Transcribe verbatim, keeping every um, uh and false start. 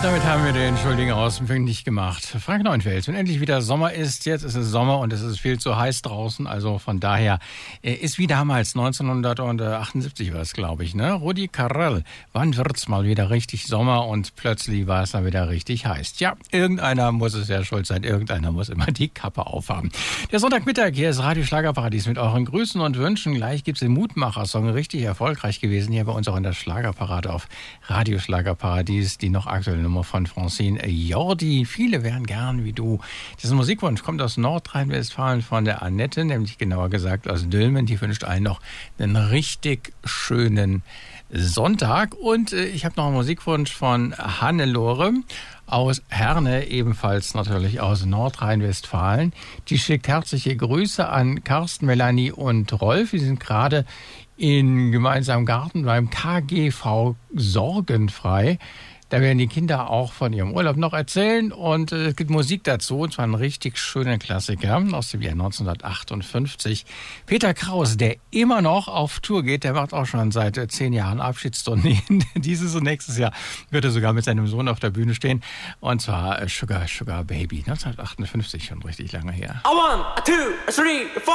Und damit haben wir den Schuldigen ausfindig gemacht. Frank Neuenfels, wenn endlich wieder Sommer ist, jetzt ist es Sommer und es ist viel zu heiß draußen, also von daher äh, ist wie damals, neunzehnhundertachtundsiebzig war es, glaube ich, ne? Rudi Carrell, wann wird's mal wieder richtig Sommer und plötzlich war es dann wieder richtig heiß. Tja, irgendeiner muss es ja schuld sein, irgendeiner muss immer die Kappe aufhaben. Der Sonntagmittag, hier ist Radio Schlagerparadies mit euren Grüßen und Wünschen. Gleich gibt's den Mutmacher-Song, richtig erfolgreich gewesen, hier bei uns auch in der Schlagerparade auf Radio Schlagerparadies, die noch aktuelle Nummer von Francine Jordi. Viele wären gern wie du. Dieser Musikwunsch kommt aus Nordrhein-Westfalen von der Annette, nämlich genauer gesagt aus Dülmen. Die wünscht einen noch einen richtig schönen Sonntag. Und äh, ich habe noch einen Musikwunsch von Hannelore aus Herne, ebenfalls natürlich aus Nordrhein-Westfalen. Die schickt herzliche Grüße an Carsten, Melanie und Rolf. Die sind gerade in gemeinsamen Garten beim K G V Sorgenfrei. Da werden die Kinder auch von ihrem Urlaub noch erzählen und äh, es gibt Musik dazu, und zwar einen richtig schönen Klassiker aus dem Jahr neunzehnhundertachtundfünfzig. Peter Kraus, der immer noch auf Tour geht, der macht auch schon seit äh, zehn Jahren Abschiedstourneen. Dieses und nächstes Jahr wird er sogar mit seinem Sohn auf der Bühne stehen, und zwar äh, Sugar Sugar Baby, neunzehnhundertachtundfünfzig, schon richtig lange her. A one, a two, a three, a four.